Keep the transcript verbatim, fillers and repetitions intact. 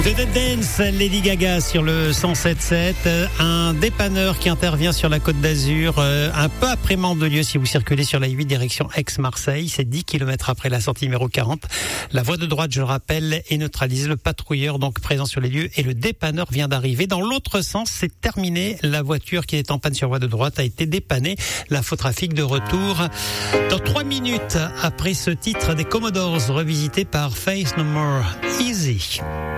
The Dead Dance, Lady Gaga sur le cent sept sept, un dépanneur qui intervient sur la Côte d'Azur, euh, un peu après Mandelieu si vous circulez sur la huit direction Aix-Marseille, c'est dix kilomètres après la sortie numéro quarante. La voie de droite, je le rappelle, est neutralisée, le patrouilleur donc présent sur les lieux et le dépanneur vient d'arriver. Dans l'autre sens, c'est terminé, la voiture qui est en panne sur voie de droite a été dépannée, l'infotrafic de retour dans trois minutes après ce titre des Commodores revisité par Face No More Easy.